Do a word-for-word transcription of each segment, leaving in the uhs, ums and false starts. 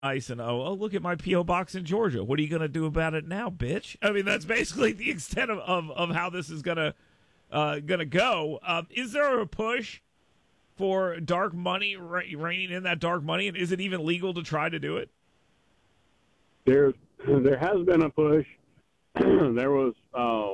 nice and oh, oh look at my P O box in Georgia. What are you going to do about it now, bitch? I mean, that's basically the extent of, of, of how this is going to uh, gonna go. Um, is there a push for dark money, ra- reining in that dark money, and is it even legal to try to do it? There's, there has been a push. There was, uh,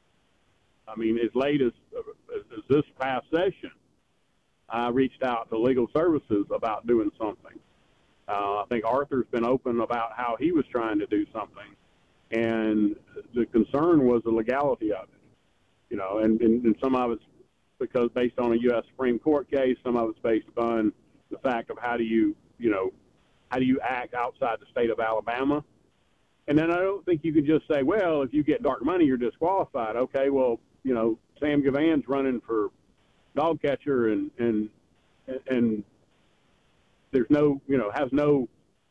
I mean, as late as, as this past session, I reached out to legal services about doing something. Uh, I think Arthur's been open about how he was trying to do something, and the concern was the legality of it. You know, and, and, and some of it's because based on a U S Supreme Court case, some of it's based on the fact of how do you, you know, how do you act outside the state of Alabama? And then I don't think you can just say, well, if you get dark money, you're disqualified. Okay, well, you know, Sam Gavan's running for dog catcher and, and, and there's no, you know, has no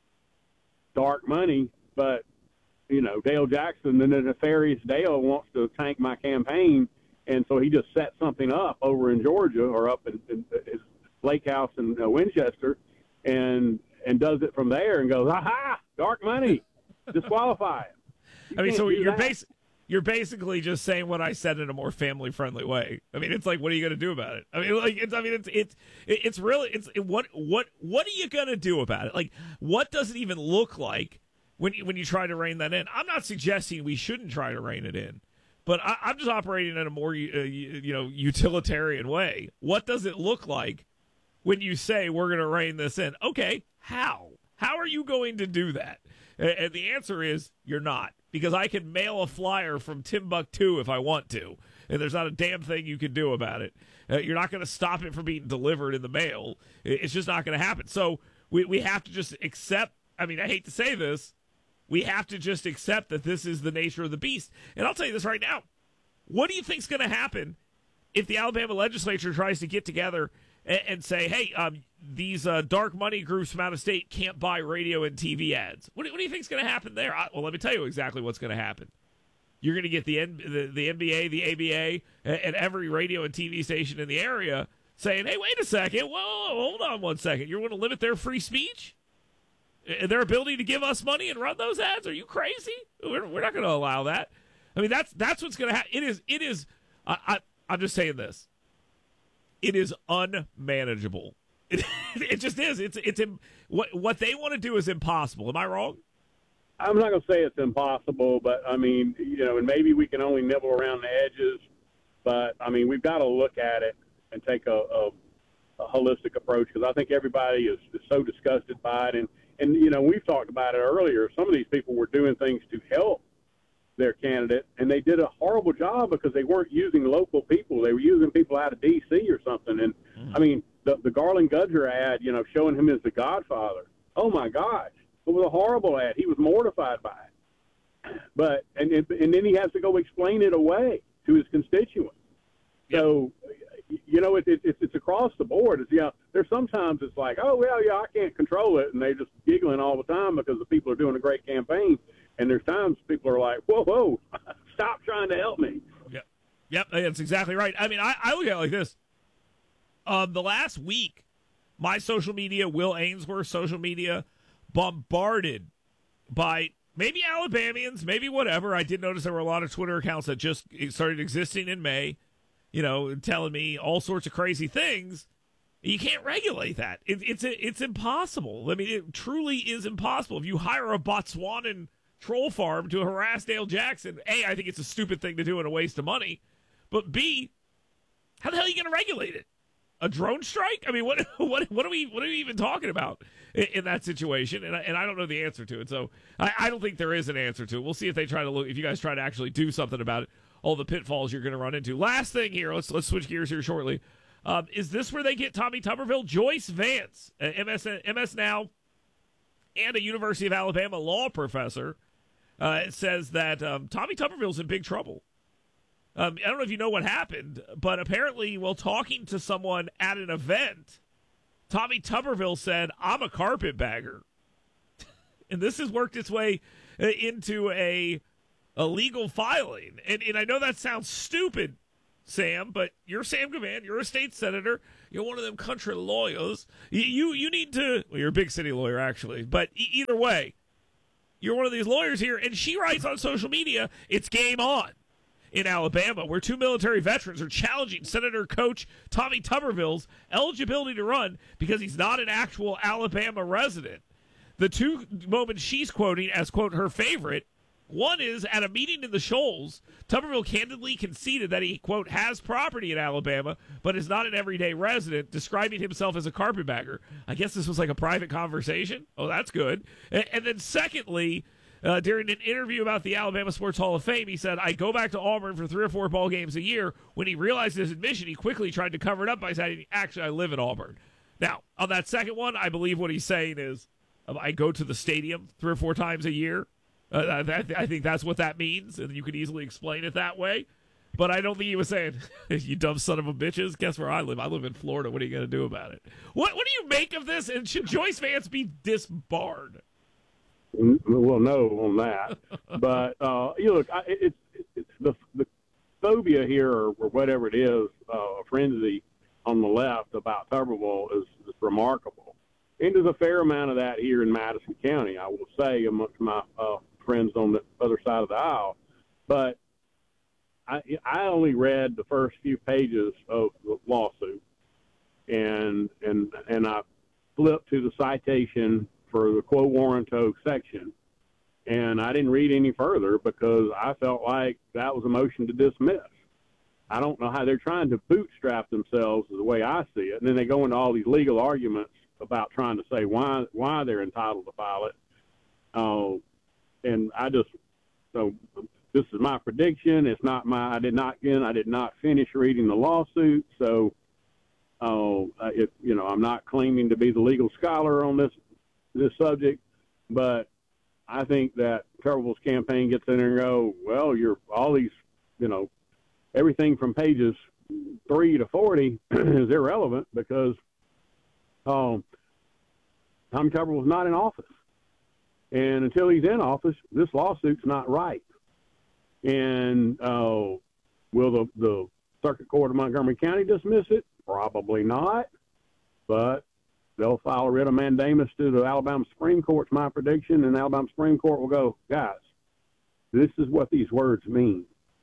dark money, but, you know, Dale Jackson and the nefarious Dale wants to tank my campaign. And so he just set something up over in Georgia or up in, in his lake house in uh, Winchester and, and does it from there and goes, aha, dark money. Disqualify him. I mean, so you're bas- you're basically just saying what I said in a more family friendly way. I mean, it's like, what are you going to do about it? I mean, like, it's, I mean, it's, it's, it's really, it's it, what, what, what are you going to do about it? Like, what does it even look like when you, when you try to rein that in? I'm not suggesting we shouldn't try to rein it in, but I, I'm just operating in a more, uh, you, you know, utilitarian way. What does it look like when you say we're going to rein this in? Okay, how? How are you going to do that? And the answer is you're not, because I can mail a flyer from Timbuktu if I want to, and there's not a damn thing you can do about it. Uh, you're not going to stop it from being delivered in the mail. It's just not going to happen. So we, we have to just accept, I mean, I hate to say this, we have to just accept that this is the nature of the beast. And I'll tell you this right now. What do you think's going to happen if the Alabama legislature tries to get together and, and say, hey, um, these uh, dark money groups from out of state can't buy radio and T V ads? What do, what do you think's going to happen there? I, well, let me tell you exactly what's going to happen. You're going to get the, N, the the N B A, the A B A, and, and every radio and T V station in the area saying, hey, wait a second. Whoa, hold on one second. You're going to limit their free speech? And their ability to give us money and run those ads? Are you crazy? We're, we're not going to allow that. I mean, that's that's what's going to happen. It is, it is I, I, I'm just saying this. It is unmanageable. It, it just is. It's it's what what they want to do is impossible. Am I wrong? I'm not going to say it's impossible, but I mean, you know, and maybe we can only nibble around the edges. But I mean, we've got to look at it and take a, a, a holistic approach, because I think everybody is, is so disgusted by it. And and you know, we've talked about it earlier. Some of these people were doing things to help their candidate, and they did a horrible job because they weren't using local people. They were using people out of D C or something. And mm. I mean, the, the Garland Gudger ad, you know, showing him as the Godfather. Oh my gosh, it was a horrible ad. He was mortified by it. But and and, and then he has to go explain it away to his constituents. Yep. So, you know, it, it, it's it's across the board. It's, you know, there's sometimes it's like, oh well, yeah, I can't control it, and they're just giggling all the time because the people are doing a great campaign. And there's times people are like, whoa, whoa, stop trying to help me. Yep, yep, that's exactly right. I mean, I, I look at it like this. Um, the last week, my social media, Will Ainsworth's social media, bombarded by maybe Alabamians, maybe whatever. I did notice there were a lot of Twitter accounts that just started existing in May, you know, telling me all sorts of crazy things. You can't regulate that. It, it's it's impossible. I mean, it truly is impossible. If you hire a Botswanan troll farm to harass Dale Jackson, A, I think it's a stupid thing to do and a waste of money. But B, how the hell are you going to regulate it? A drone strike? I mean, what what what are we what are we even talking about in, in that situation? And I, and I don't know the answer to it, so I, I don't think there is an answer to it. We'll see if they try to look. If you guys try to actually do something about it, all the pitfalls you're going to run into. Last thing here, let's let's switch gears here shortly. Um, is this where they get Tommy Tuberville? Joyce Vance, an M S M S Now, and a University of Alabama law professor. Uh, it says that um, Tommy Tuberville's in big trouble. Um, I don't know if you know what happened, but apparently while talking to someone at an event, Tommy Tuberville said, I'm a carpetbagger. And this has worked its way into a, a legal filing. And, and I know that sounds stupid, Sam, but you're Sam Gavan. You're a state senator. You're one of them country lawyers. You you, you need to. Well, you're a big city lawyer, actually. But e- either way, you're one of these lawyers here, and she writes on social media, it's game on in Alabama, where two military veterans are challenging Senator Coach Tommy Tuberville's eligibility to run because he's not an actual Alabama resident. The two moments she's quoting as, quote, her favorite, one is at a meeting in the Shoals, Tuberville candidly conceded that he, quote, has property in Alabama, but is not an everyday resident, describing himself as a carpetbagger. I guess this was like a private conversation. Oh, that's good. And, and then secondly, uh, during an interview about the Alabama Sports Hall of Fame, he said, I go back to Auburn for three or four ball games a year. When he realized his admission, he quickly tried to cover it up by saying, actually, I live in Auburn. Now, on that second one, I believe what he's saying is, um, I go to the stadium three or four times a year. Uh, I, I think that's what that means, and you could easily explain it that way. But I don't think he was saying, you dumb son of a bitches, guess where I live? I live in Florida. What are you going to do about it? What What do you make of this? And should Joyce Vance be disbarred? Well, no on that. But, uh, you look, I, it's, it's the, the phobia here, or, or whatever it is, uh, a frenzy on the left about Tuberville is, is remarkable. And there's a fair amount of that here in Madison County, I will say, amongst my uh, friends on the other side of the aisle. But I, I only read the first few pages of the lawsuit, and and and I flipped to the citation for the quo warranto section, and I didn't read any further because I felt like that was a motion to dismiss. I don't know how they're trying to bootstrap themselves, is the way I see it, and then they go into all these legal arguments about trying to say why why they're entitled to file it. Uh, and I just, so this is my prediction. It's not my, I did not, again, I did not finish reading the lawsuit. So, uh, it, you know, I'm not claiming to be the legal scholar on this, this subject, but I think that Tuberville's campaign gets in there and go, well, you're all these, you know, everything from pages three to forty is irrelevant because Um, Tommy Tuberville's not in office. And until he's in office, this lawsuit's not right. And uh, will the, the Circuit Court of Montgomery County dismiss it? Probably not. But they'll file a writ of mandamus to the Alabama Supreme Court, my prediction, and the Alabama Supreme Court will go, guys, this is what these words mean.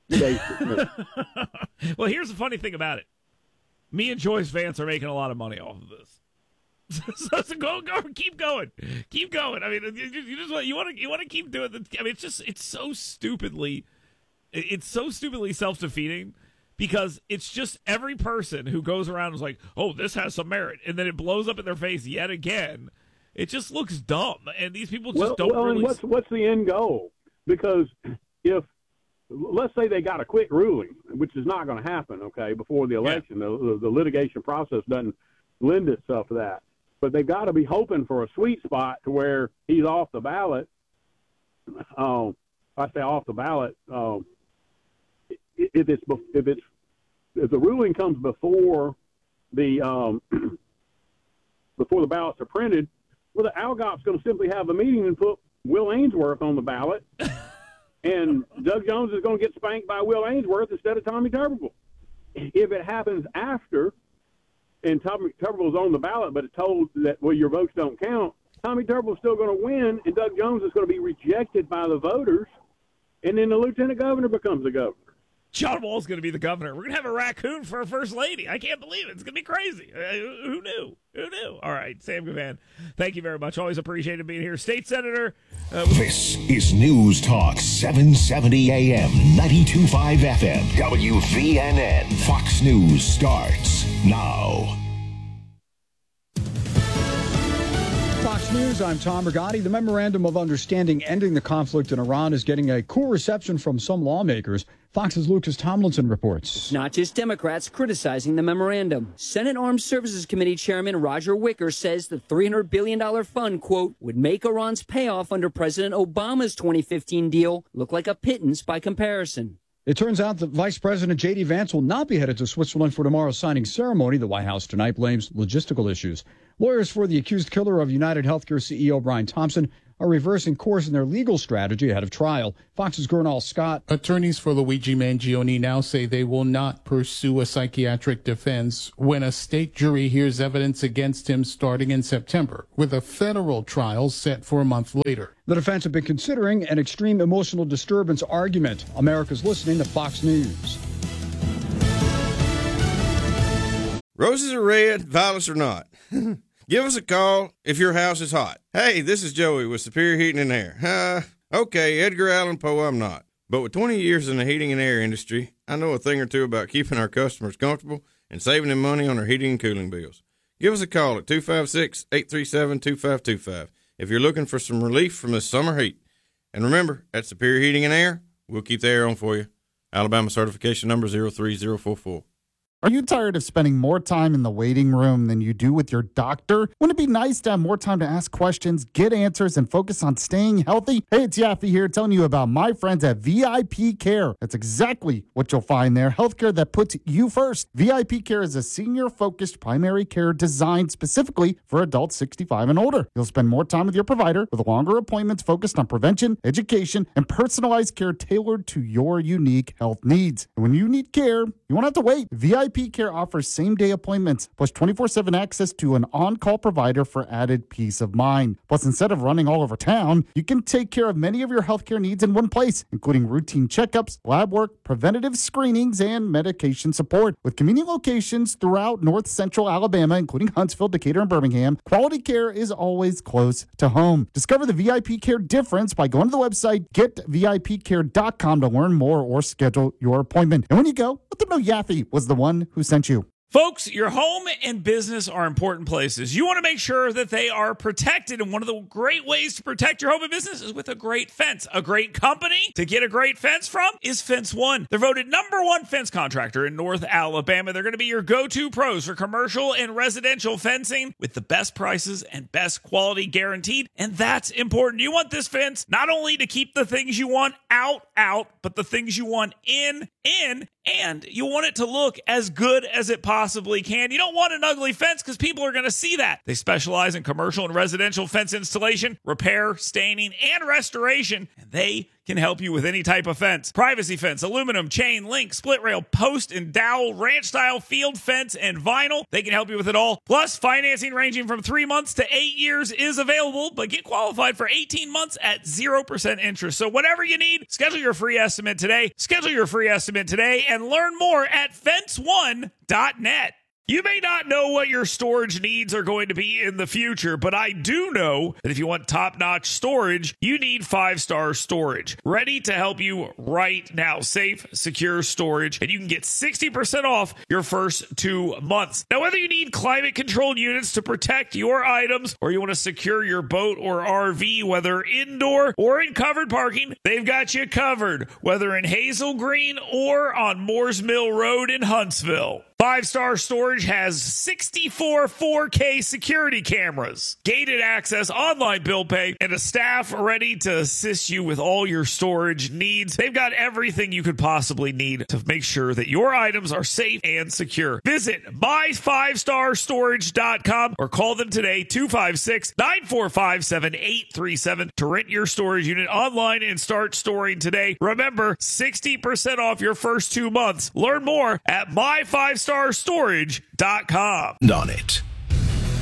Well, here's the funny thing about it. Me and Joyce Vance are making a lot of money off of this. so, so go, go, keep going, keep going. I mean, you, you just want you want to you want to keep doing the. I mean, it's just it's so stupidly, it's so stupidly self defeating because it's just every person who goes around and is like, oh, this has some merit, and then it blows up in their face yet again. It just looks dumb, and these people just well, don't well, really. And what's what's the end goal? Because if let's say they got a quick ruling, which is not going to happen, okay, before the election, yeah. the, the litigation process doesn't lend itself to that. But they've got to be hoping for a sweet spot to where he's off the ballot. Um, I say off the ballot. Um, if it's if it's if the ruling comes before the um, before the ballots are printed, well, the ALGOP's going to simply have a meeting and put Will Ainsworth on the ballot, and Doug Jones is going to get spanked by Will Ainsworth instead of Tommy Tuberville. If it happens after, and Tommy Tuberville's on the ballot, but it's told that, well, your votes don't count, Tommy Tuberville's still going to win, and Doug Jones is going to be rejected by the voters, and then the lieutenant governor becomes the governor. John Wall's going to be the governor. We're going to have a raccoon for a first lady. I can't believe it. It's going to be crazy. Uh, who knew? Who knew? All right, Sam Gavan, thank you very much. Always appreciated being here. State Senator. Uh, this is News Talk seven seventy A M, ninety-two point five F M, W V N N. Fox News starts now. Fox News, I'm Tom Rigotti. The Memorandum of Understanding ending the conflict in Iran is getting a cool reception from some lawmakers. Fox's Lucas Tomlinson reports. It's not just Democrats criticizing the memorandum. Senate Armed Services Committee Chairman Roger Wicker says the three hundred billion dollars fund, quote, would make Iran's payoff under President Obama's twenty fifteen deal look like a pittance by comparison. It turns out that Vice President J D Vance will not be headed to Switzerland for tomorrow's signing ceremony. The White House tonight blames logistical issues. Lawyers for the accused killer of United Healthcare C E O Brian Thompson are reversing course in their legal strategy ahead of trial. Fox's Gernal Scott. Attorneys for Luigi Mangione now say they will not pursue a psychiatric defense when a state jury hears evidence against him starting in September, with a federal trial set for a month later. The defense have been considering an extreme emotional disturbance argument. America's listening to Fox News. Roses are red, violets are not. Give us a call if your house is hot. Hey, this is Joey with Superior Heating and Air. Uh, okay, Edgar Allan Poe, I'm not. But with twenty years in the heating and air industry, I know a thing or two about keeping our customers comfortable and saving them money on their heating and cooling bills. Give us a call at two five six, eight three seven, two five two five if you're looking for some relief from this summer heat. And remember, at Superior Heating and Air, we'll keep the air on for you. Alabama certification number zero three zero four four. Are you tired of spending more time in the waiting room than you do with your doctor? Wouldn't it be nice to have more time to ask questions, get answers, and focus on staying healthy? Hey, it's Yaffe here telling you about my friends at V I P Care. That's exactly what you'll find there. Healthcare that puts you first. V I P Care is a senior-focused primary care designed specifically for adults sixty-five and older. You'll spend more time with your provider with longer appointments focused on prevention, education, and personalized care tailored to your unique health needs. And when you need care, you won't have to wait. V I P Care offers same-day appointments, plus twenty-four seven access to an on-call provider for added peace of mind. Plus, instead of running all over town, you can take care of many of your healthcare needs in one place, including routine checkups, lab work, preventative screenings, and medication support. With convenient locations throughout north central Alabama, including Huntsville, Decatur, and Birmingham, quality care is always close to home. Discover the V I P Care difference by going to the website get V I P care dot com to learn more or schedule your appointment. And when you go, let them know Yaffe was the one who sent you. Folks, your home and business are important places. You want to make sure that they are protected, and one of the great ways to protect your home and business is with a great fence. A great company to get a great fence from is Fence One. They're voted number one fence contractor in North Alabama. They're going to be your go-to pros for commercial and residential fencing with the best prices and best quality guaranteed, and that's important. You want this fence not only to keep the things you want out, out, but the things you want in, in, and you want it to look as good as it possibly can. You don't want an ugly fence because people are going to see that. They specialize in commercial and residential fence installation, repair, staining, and restoration, and they can help you with any type of fence. Privacy fence, aluminum, chain, link, split rail, post and dowel, ranch style, field fence, and vinyl. They can help you with it all. Plus, financing ranging from three months to eight years is available, but get qualified for eighteen months at zero percent interest. So whatever you need, schedule your free estimate today. Schedule your free estimate today and learn more at fence one dot net. You may not know what your storage needs are going to be in the future, but I do know that if you want top-notch storage, you need Five Star Storage. Ready to help you right now. Safe, secure storage, and you can get sixty percent off your first two months. Now, whether you need climate-controlled units to protect your items or you want to secure your boat or R V, whether indoor or in covered parking, they've got you covered, whether in Hazel Green or on Moores Mill Road in Huntsville. Five Star Storage has sixty-four four K security cameras, gated access, online bill pay, and a staff ready to assist you with all your storage needs. They've got everything you could possibly need to make sure that your items are safe and secure. Visit my five star storage dot com or call them today, two five six, nine four five, seven eight three seven, to rent your storage unit online and start storing today. Remember, sixty percent off your first two months. Learn more at my five star storage dot com. On it.